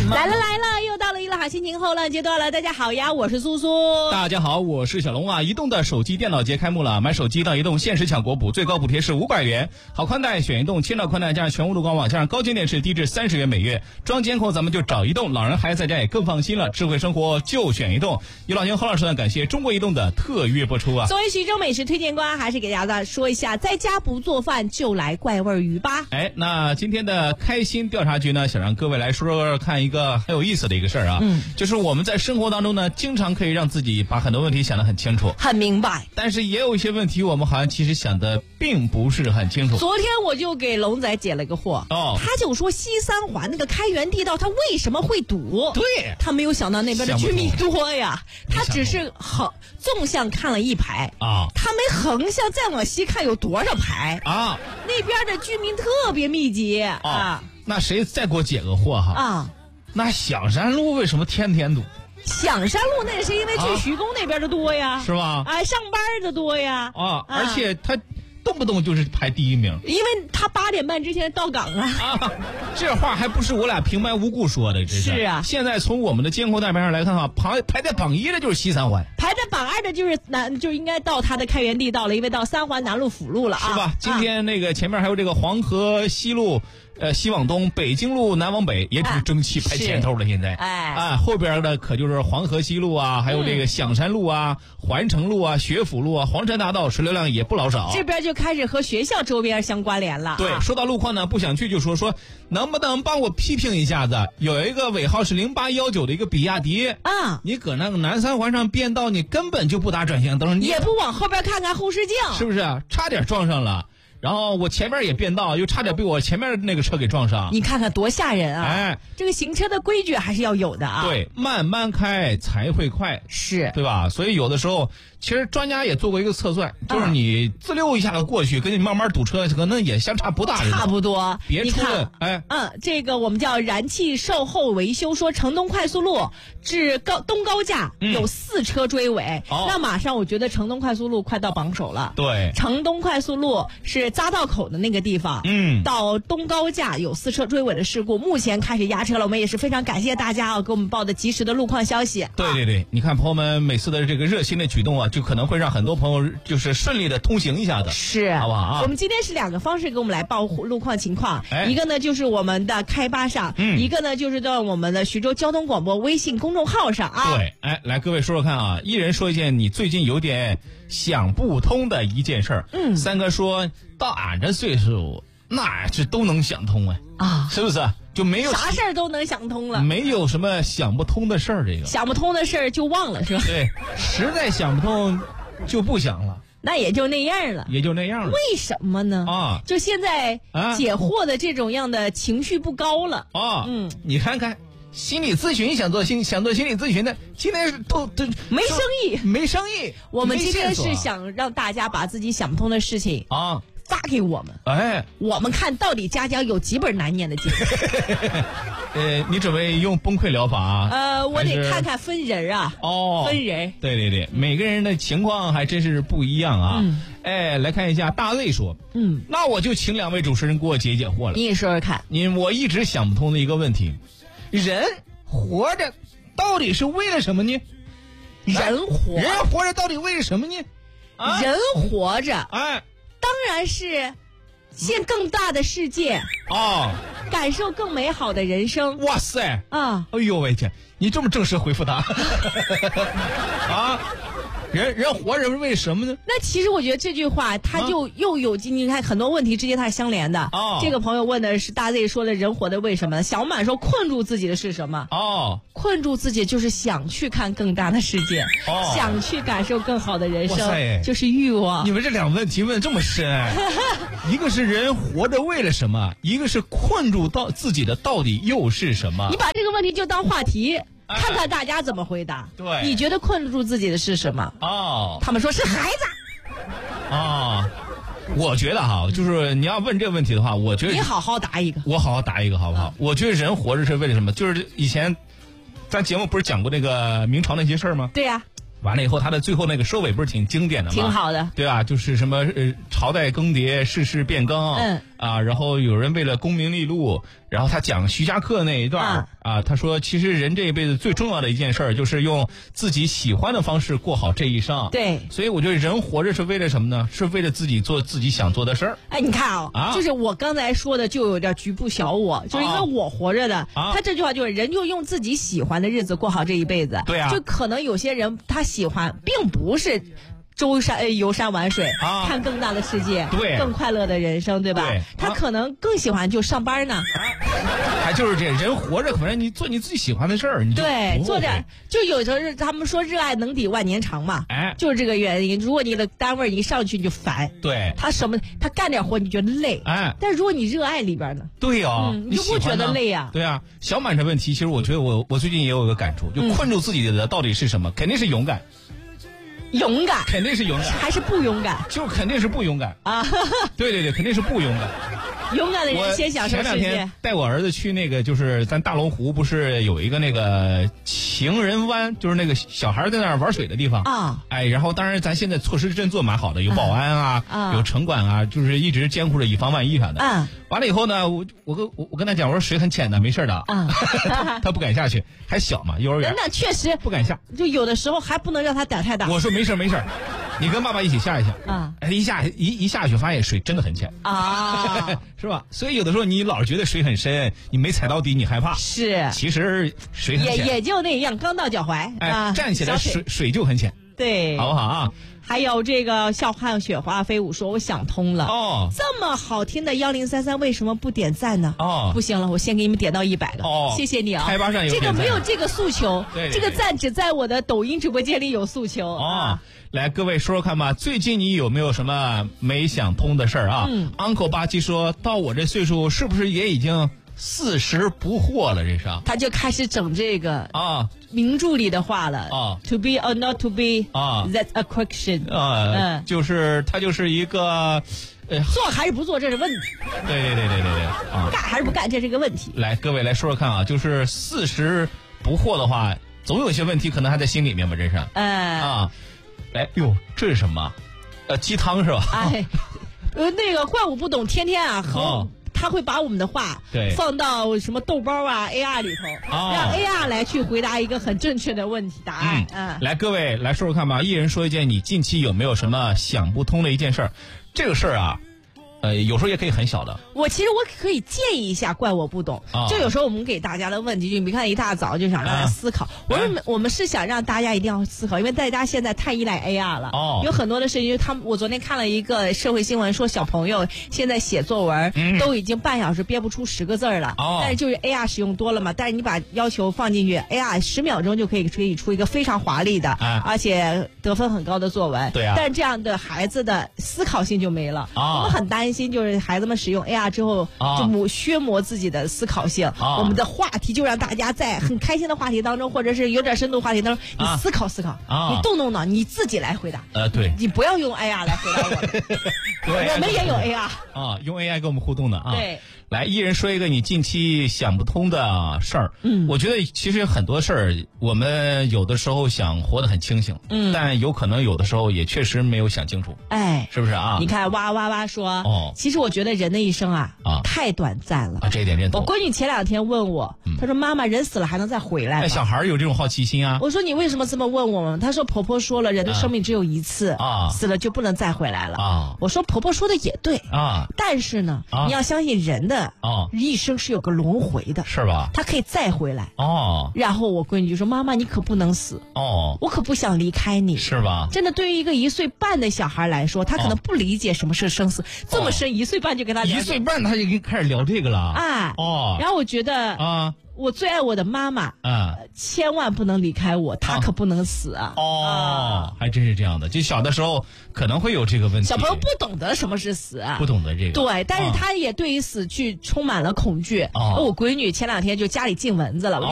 来了，又到了娱乐好心情后浪阶段了。大家好呀，我是苏苏。 大家好，我是小龙啊。移动的手机电脑节开幕了，买手机到移动限时抢国补，最高补贴是500元。好宽带选移动，千兆宽带加上全屋路光网，加上高精电视，低至30元每月。装监控咱们就找移动，老人孩子在家也更放心了。智慧生活就选移动。有老牛何老师呢，感谢中国移动的特约播出啊。 作为徐州美食推荐官，还是给大家说一下，在家不做饭就来怪味鱼吧。 那今天的开心调查局呢，想让各位来说看一个很有意思的一个事儿啊，就是我们在生活当中呢，经常可以让自己把很多问题想得很清楚、 很明白， 但是也有一些问题我们好像其实想的并不是很清楚。 昨天我就给龙仔解了个惑，他就说西三环那个开元地道它为什么会堵？ 对， 他没有想到那边的居民多呀，他只是纵向看了一排啊，他没横向再往西看有多少排啊，那边的居民特别密集啊。 那谁再给我解个惑哈啊？那响山路为什么天天堵？ 响山路那是因为去徐公那边的多呀， 是吧？ 上班的多呀而且他动不动就是排第一名， 因为他8点半之前到岗啊。 这话还不是我俩平白无故说的，这是啊。 现在从我们的监控大屏上来看的话，排在榜1的就是西三环， 排在榜2的就应该到他的开元地道了，因为到三环南路辅路了啊， 是吧？今天那个前面还有这个黄河西路。西往东，北京路南往北，也挺争气排前头了。现在，后边的可就是黄河西路啊，还有这个响山路啊、环城路啊、学府路啊、黄山大道，车流量也不老少。 这边就开始和学校周边相关联了。 对，说到路况呢，不想去就说能不能帮我批评一下子？有一个尾号是0819的一个比亚迪啊，你搁那个南三环上变道，你根本就不打转向灯， 也不往后边看看后视镜， 是不是？差点撞上了。然后我前面也变道，又差点被我前面那个车给撞上。 你看看多吓人啊！这个行车的规矩还是要有的啊。 对，慢慢开才会快， 是对吧？所以有的时候，其实专家也做过一个测算，就是你自溜一下子过去，跟你慢慢堵车，可能也相差不大。 差不多。 别出了， 这个我们叫燃气售后维修，说城东快速路至东高架有4车追尾，那马上我觉得城东快速路快到榜首了。 对， 城东快速路是匝道口的那个地方，到东高架有4车追尾的事故，目前开始压车了。我们也是非常感谢大家给我们报的及时的路况消息。 对，你看朋友们每次的这个热心的举动啊，就可能会让很多朋友就是顺利的通行一下的， 是好不好啊？ 我们今天是2个方式给我们来报路况情况，一个呢就是我们的开巴上，一个呢就是在我们的徐州交通广播微信公众号上啊。 对，来各位说说看啊，一人说一件你最近有点想不通的一件事儿。三哥说到俺这岁数，那是都能想通啊，是不是？就没有啥事儿都能想通了， 没有什么想不通的事儿。这个想不通的事儿就忘了，是吧？ 对，实在想不通就不想了。 那也就那样了，为什么呢？就现在解惑的这种样的情绪不高了你看看心理咨询想做心理咨询的，今天都没生意。 我们今天是想让大家把自己想不通的事情发给我们，我们看到底家家有几本难念的经。 你准备用崩溃疗法啊？ 我得看看分人啊。分人。对， 每个人的情况还真是不一样啊。来看一下大卫说，那我就请2位主持人给我解解惑了。 你也说说看。 我一直想不通的一个问题，人活着到底是为了什么呢？ 人活着到底为了什么呢？ 人活着，当然是见更大的世界感受更美好的人生。 哇塞哎呦喂天，你这么正式回复他人活着是为什么呢？ 那其实我觉得这句话它就又有你看很多问题之间它是相连的。这个朋友问的是大 Z 说的人活的为什么？小满说困住自己的是什么？困住自己就是想去看更大的世界，想去感受更好的人生，就是欲望。 你们这2个问题问这么深一个是人活着为了什么，一个是困住到自己的到底又是什么？ 你把这个问题就当话题。看看大家怎么回答。 对， 你觉得困住自己的是什么？他们说是孩子。 我觉得就是你要问这个问题的话，我觉得你好好答一个， 我好好答一个好不好？我觉得人活着是为了什么？就是以前咱节目不是讲过那个明朝那些事儿吗？ 对呀。 完了以后，他的最后那个收尾不是挺经典的吗？ 挺好的， 对吧？就是什么朝代更迭，世事变更，然后有人为了功名利禄， 然后他讲徐霞客那一段他说其实人这一辈子最重要的一件事就是用自己喜欢的方式过好这一生。 对， 所以我觉得人活着是为了什么呢？是为了自己做自己想做的事儿。 哎，你看就是我刚才说的就有点局部小我，就是因为我活着的。他这句话就是人就用自己喜欢的日子过好这一辈子。 对啊， 就可能有些人他喜欢并不是游山玩水，看更大的世界， 对， 更快乐的人生，对吧？ 对， 他可能更喜欢就上班呢。 还就是这人活着，反正你做你自己喜欢的事儿，你就对做点，就有时候他们说热爱能抵万年长嘛，就是这个原因。如果你的单位一上去你就烦， 对， 他干点活你觉得累，但是如果你热爱里边呢， 对你就不觉得累啊。 对啊，小满这问题，其实我觉得我最近也有一个感触，就困住自己的到底是什么？肯定是勇敢。 勇敢肯定是勇敢， 还是不勇敢？ 就肯定是不勇敢啊！对，肯定是不勇敢。 勇敢的人先享受世界。 前两天带我儿子去那个，就是咱大龙湖不是有一个那个情人湾，就是那个小孩在那儿玩水的地方啊。哎，然后当然咱现在措施真做蛮好的，有保安有城管啊，就是一直监护着以防万一啥的。完了以后呢，我跟他讲，我说水很浅的，没事的。他不敢下去，还小嘛，幼儿园。 那确实不敢下， 就有的时候还不能让他胆太大。 我说没事，你跟爸爸一起下一下啊！一下去发现水真的很浅啊，是吧？所以有的时候你老是觉得水很深，你没踩到底，你害怕。 是， 其实水很浅， 也就那样，刚到脚踝站起来水就很浅， 对， 好不好啊？ 还有这个笑看雪花飞舞说，我想通了这么好听的1033为什么不点赞呢？不行了，我先给你们点到100个谢谢你啊！ 开发上有这个没有这个诉求， 对， 这个赞只在我的抖音直播间里有诉求来，各位说说看吧，最近你有没有什么没想通的事儿啊？Uncle 巴基说到我这岁数，是不是也已经40不惑了？这是他就开始整这个名著里的话了To be or not to be that's a question 就是他就是一个做还是不做这是问题。 对干还是不干这是个问题。 来，各位来说说看啊，就是40不惑的话，总有一些问题可能还在心里面吧？这是来哟，这是什么？鸡汤是吧？ 那个怪我不懂，天天他会把我们的话放到什么豆包AR 里头，让 AR 来去回答一个很正确的问题答案。 来，各位来说说看吧，一人说一件你近期有没有什么想不通的一件事儿？这个事儿啊。有时候也可以很小的。 其实我可以建议一下，怪我不懂。就有时候我们给大家的问题，就你看一大早就想让大家思考。我们是想让大家一定要思考，因为大家现在太依赖 AR 了。有很多的事情，我昨天看了一个社会新闻，说小朋友现在写作文都已经半小时憋不出10个字了。但是就是 AR 使用多了嘛，但是你把要求放进去 ，AR 10秒钟就可以出一个非常华丽的，而且得分很高的作文。 对啊。 但是这样的孩子的思考性就没了。我们很担心。就是孩子们使用 AR 之后，就削磨自己的思考性。我们的话题就让大家在很开心的话题当中，或者是有点深度话题当中，你思考思考，你动动脑，你自己来回答。 对， 你不要用 AR 来回答我们。我们也有 AR 用 AI 跟我们互动的啊。 对。 来，一人说一个你近期想不通的事儿。我觉得其实很多事儿，我们有的时候想活得很清醒，但有可能有的时候也确实没有想清楚。是不是啊？ 你看哇哇哇说，其实我觉得人的一生太短暂了。 这一点认同。 我闺女前2天问我，她说妈妈，人死了还能再回来吗？ 小孩有这种好奇心啊。 我说你为什么这么问我们？她说婆婆说了，人的生命只有一次，死了就不能再回来了。我说婆婆说的也对但是呢，你要相信人的一生是有个轮回的， 是吧？ 他可以再回来然后我闺女就说：“妈妈，你可不能死我可不想离开你， 是吧？” 真的，对于一个1岁半的小孩来说，他可能不理解什么是生死，这么深，1岁半就跟他聊 1岁半他就开始聊这个了然后我觉得我最爱我的妈妈千万不能离开我，她可不能死还真是这样的。就小的时候可能会有这个问题， 小朋友不懂得什么是死不懂得这个。 对，但是他也对于死去充满了恐惧。我闺女前2天就家里进蚊子了